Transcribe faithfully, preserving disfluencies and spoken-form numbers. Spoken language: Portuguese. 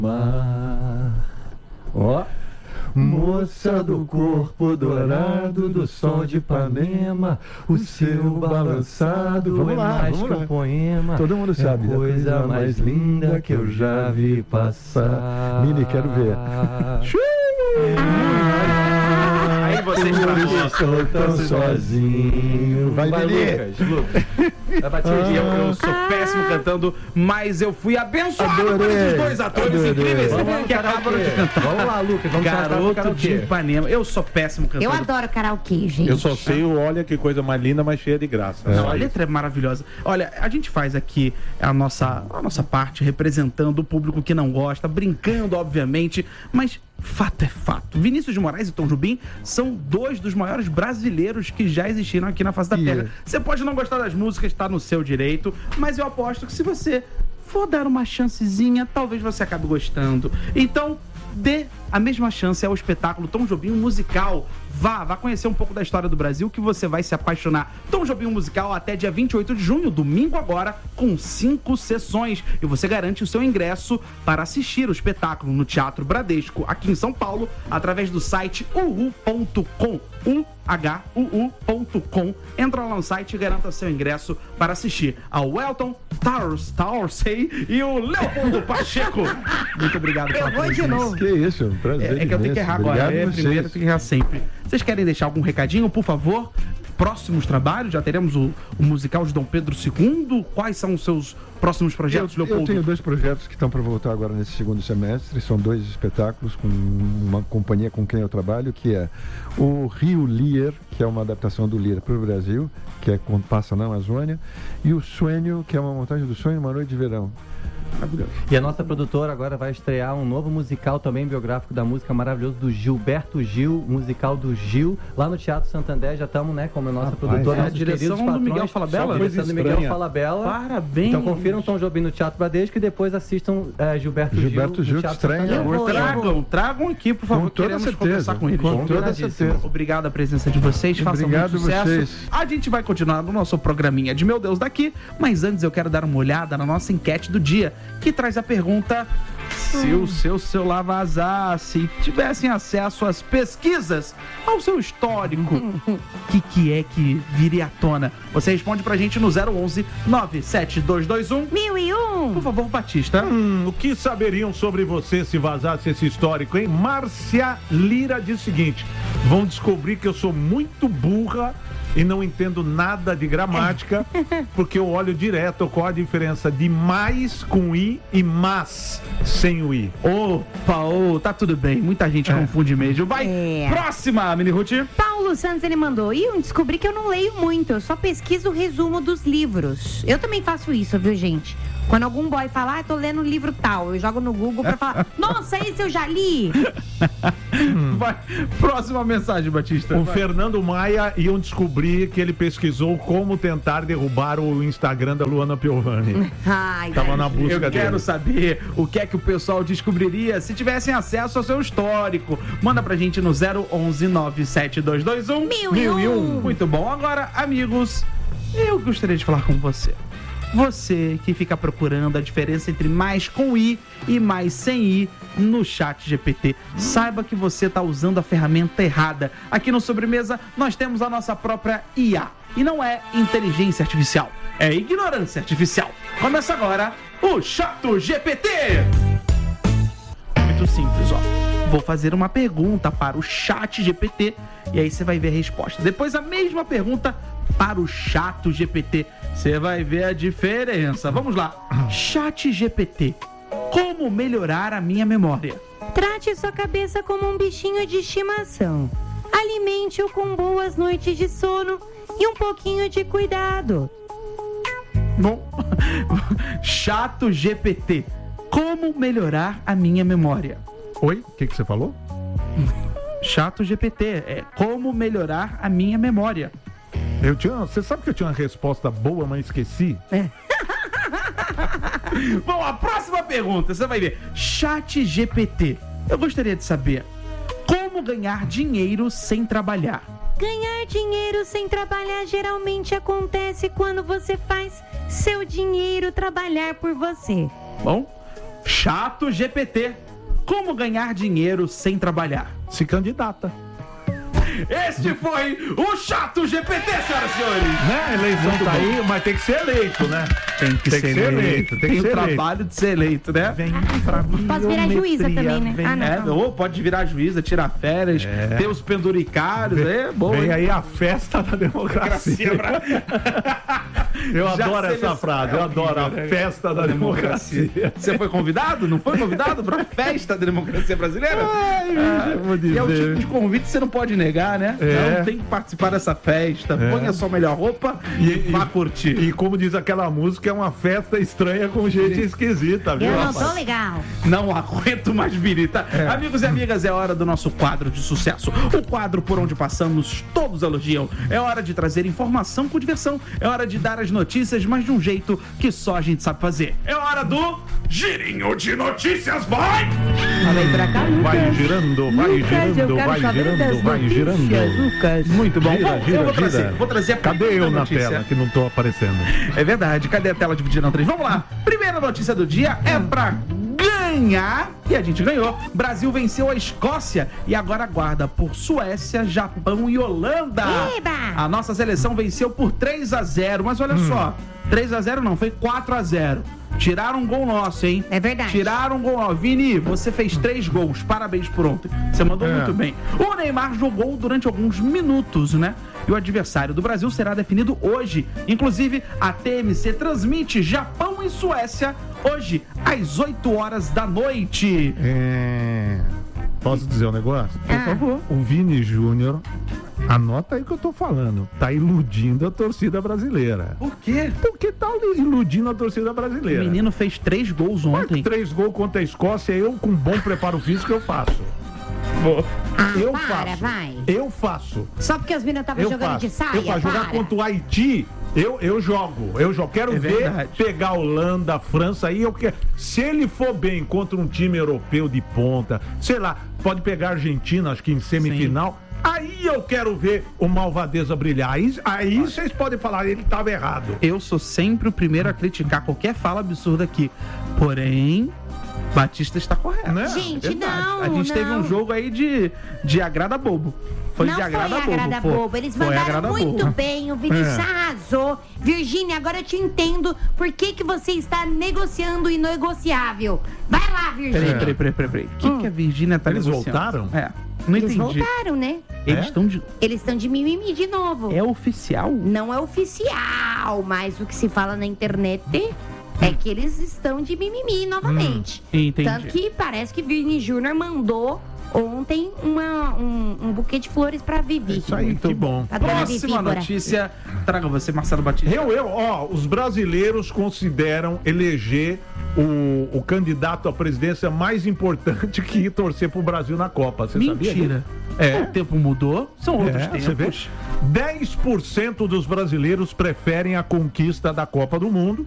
Ó, moça do corpo dourado do sol de Ipanema, o seu balançado vamos é lá, mais que um poema. Todo mundo sabe. É a coisa mais linda que eu já vi passar. Mini, quero ver. Aí você estragou. Estou tão sozinho. Vai, Vai, Mini. Lucas, Lucas. Vai bater Eu, eu sou péssimo cantando, mas eu fui abençoado por esses dois atores Adorei. incríveis Vamos que lá, acabaram de cantar. Vamos lá, Lucas, vamos cantar no Garoto de karaokê. Ipanema. Eu sou péssimo cantando. Eu adoro karaokê, gente. Eu só sei o olha que coisa mais linda, mas cheia de graça. Não, Só a isso. letra é maravilhosa. Olha, a gente faz aqui a nossa, a nossa parte representando o público que não gosta, brincando, obviamente, mas fato é fato. Vinícius de Moraes e Tom Jobim são dois dos maiores brasileiros que já existiram aqui na face da Yeah. Terra. Você pode não gostar das músicas, está no seu direito, mas eu aposto que se você for dar uma chancezinha, talvez você acabe gostando. Então, dê a mesma chance ao espetáculo Tom Jobim musical. Vá, vá conhecer um pouco da história do Brasil que você vai se apaixonar. Tom Jobim musical até dia vinte e oito de junho, domingo agora, com cinco sessões. E você garante o seu ingresso para assistir o espetáculo no Teatro Bradesco, aqui em São Paulo, através do site uhu ponto com. U H U U ponto com. Entra lá no site e garanta seu ingresso para assistir ao Elton Towers, Towersey e o Leopoldo Pacheco. Muito obrigado pela Eu vou de presença. novo. Que isso, um prazer. É, é que eu tenho que errar imenso. agora. Obrigado É a vocês. primeiro, tem que errar sempre. Vocês querem deixar algum recadinho, por favor? Próximos trabalhos? Já teremos o, o musical de Dom Pedro segundo? Quais são os seus próximos projetos, Eu, eu Leopoldo? tenho dois projetos que estão para voltar agora nesse segundo semestre. São dois espetáculos com uma companhia com quem eu trabalho, que é o Rio Lear, que é uma adaptação do Lear para o Brasil, que é quando passa na Amazônia, e o Sueño, que é uma montagem do Sonho, Uma Noite de Verão. E a nossa produtora agora vai estrear um novo musical também biográfico da música maravilhoso do Gilberto Gil, musical do Gil, lá no Teatro Santander. Já estamos, né, como a nossa Rapaz, produtora, é a nossos direção queridos do patrões. Miguel Falabella? A direção do Miguel Estranha. Falabella. Parabéns! Então confiram Tom Jobim no Teatro Bradesco e depois assistam é, Gilberto, Gilberto Gil Gil, no que Teatro estreia em Santander. agosto. Tragam, tragam aqui, por favor. Com toda Queremos certeza, conversar com eles. com toda Combinadíssimo. certeza. Obrigado a presença de vocês. Façam Obrigado muito sucesso. vocês. A gente vai continuar no nosso programinha de Meu Deus daqui, mas antes eu quero dar uma olhada na nossa enquete do dia, que traz a pergunta: se o seu celular vazasse e tivessem acesso às pesquisas, ao seu histórico, o que, que é que viria à tona? Você responde pra gente no zero onze nove sete dois dois um. Mil e um. Por favor, Batista. Hum, o que saberiam sobre você se vazasse esse histórico, hein? Márcia Lira diz o seguinte: vão descobrir que eu sou muito burra e não entendo nada de gramática, porque eu olho direto qual a diferença de mais com i e mas sem o i. Opa, ô, tá tudo bem. Muita gente confunde mesmo. Vai, É. próxima, Mini Ruth. Paulo Santos, ele mandou. E eu descobri que eu não leio muito, eu só pesquiso o resumo dos livros. Eu também faço isso, viu, gente? Quando algum boy fala, ah, tô lendo um livro tal, eu jogo no Google pra falar, nossa, esse eu já li. Vai, próxima mensagem, Batista. O Vai. Fernando Maia iam descobrir que ele pesquisou como tentar derrubar o Instagram da Luana Piovani. Ai, Tava na busca Eu dele. quero saber o que é que o pessoal descobriria se tivessem acesso ao seu histórico. Manda pra gente no zero onze nove sete dois dois um. Mil e um. Muito bom. Agora, amigos, eu gostaria de falar com você. Você que fica procurando a diferença entre mais com i e mais sem i no chat G P T, saiba que você está usando a ferramenta errada. Aqui no Sobremesa nós temos a nossa própria I A. E não é inteligência artificial, é ignorância artificial. Começa agora o Chato G P T. Muito simples, ó. Vou fazer uma pergunta para o chat G P T e aí você vai ver a resposta. Depois a mesma pergunta para o Chato G P T. Você vai ver a diferença. Vamos lá. Chat G P T. Como melhorar a minha memória? Trate sua cabeça como um bichinho de estimação. Alimente-o com boas noites de sono e um pouquinho de cuidado. Bom, Chato G P T. Como melhorar a minha memória? Oi? O que, que você falou? Chato G P T. É como melhorar a minha memória. Eu tinha, você sabe que eu tinha uma resposta boa, mas esqueci? Bom, a próxima pergunta, você vai ver. Chat G P T. Eu gostaria de saber como ganhar dinheiro sem trabalhar. Ganhar dinheiro sem trabalhar geralmente acontece quando você faz seu dinheiro trabalhar por você. Bom, Chato G P T. Como ganhar dinheiro sem trabalhar? Se candidata. Este foi o Chato G P T, senhoras e senhores. Né? A eleição Muito tá bom. aí, mas tem que ser eleito, né? Tem que, Tem ser, que ser eleito. eleito, tem Tem, que o ser trabalho de ser eleito, né? Vem pra Posso virar juíza também, né? vem- Ah, não. É, ou pode virar juíza, tirar férias, É. ter os penduricários, é bom. Vem hein? aí a festa da democracia. Eu Já adoro essa seleciona- frase, eu é adoro a horrível, né? festa da democracia. Você foi convidado? Não foi convidado para a festa da democracia brasileira? Ai, Ah, eu vou e é o dizer. tipo de convite que você não pode negar, né? É. Não tem que participar dessa festa. É. Ponha a sua melhor roupa e, vá curtir. E como diz aquela música, é uma festa estranha com gente esquisita, viu? Eu não rapaz? tô legal. Não aguento mais birita. É. Amigos e amigas, é hora do nosso quadro de sucesso. O quadro por onde passamos, todos elogiam. É hora de trazer informação com diversão. É hora de dar as notícias, mas de um jeito que só a gente sabe fazer. É hora do Girinho de Notícias, vai! Vem pra cá, Lucas. Vai girando, vai Lucas, eu girando, quero vai saber girando, das vai notícias, girando. Lucas. Muito bom. Gira, Bom, gira, eu vou trazer, gira. vou trazer a Cadê primeira eu na notícia. tela que não tô aparecendo? É verdade, cadê a tela dividida na três? Vamos lá. Primeira notícia do dia é pra ganhar. E a gente ganhou. Brasil venceu a Escócia e agora aguarda por Suécia, Japão e Holanda. Eba! A nossa seleção venceu por três a zero, mas olha só, três a zero não, foi quatro a zero. Tiraram um gol nosso, hein? É verdade. Tiraram um gol nosso. Vini, você fez três gols. Parabéns por ontem. Você mandou É. muito bem. O Neymar jogou durante alguns minutos, né? E o adversário do Brasil será definido hoje. Inclusive, a T M C transmite Japão e Suécia hoje, às oito horas da noite. É... Posso dizer um negócio? Por favor. O Vini Júnior, anota aí o que eu tô falando, tá iludindo a torcida brasileira. Por quê? Porque tá iludindo a torcida O brasileira. menino fez três gols Mas ontem. três gols contra a Escócia, eu com bom preparo físico eu faço. Ah, Eu para, faço. vai. Eu faço. Só porque as meninas estavam Eu jogando faço. de saia, eu faço. Jogar para. contra o Haiti, eu, eu jogo. Eu jogo. Quero É ver verdade. pegar a Holanda, a França aí. Eu quero... Se ele for bem contra um time europeu de ponta, sei lá, pode pegar a Argentina, acho que em semifinal. Aí eu quero ver o Malvadeza brilhar. Aí, aí vocês podem falar, ele estava errado. Eu sou sempre o primeiro a criticar qualquer fala absurda aqui. Porém, Batista está correto. Né? Gente, Verdade. não, A gente não. teve um jogo aí de, de agrada bobo. Foi não de agrada foi bobo. agrada foi. bobo. Eles Foi mandaram agrada muito bobo. bem. O Vinícius É. arrasou. Virgínia, agora eu te entendo por que, que você está negociando o inegociável. Vai lá, Peraí, Virgínia. peraí, peraí, peraí. peraí. O que, Hum. que a Virgínia tá Eles negociando? voltaram? É. Não Eles entendi. voltaram, né? Eles É? estão de. Eles estão de mimimi de novo. É oficial? Não é oficial, mas o que se fala na internet é que eles estão de mimimi novamente. Hum, entendi. Tanto que parece que Vini Júnior mandou ontem uma, um, um buquê de flores pra Vivi. Isso aí, Muito que bom. A dona Vivi, Próxima bora. notícia. Traga você, Marcelo Batista. Eu, eu, ó, os brasileiros consideram eleger o, o candidato à presidência mais importante que torcer pro Brasil na Copa. Você sabia? Mentira. É. O tempo mudou. São outros É, tempos. você vê? dez por cento dos brasileiros preferem a conquista da Copa do Mundo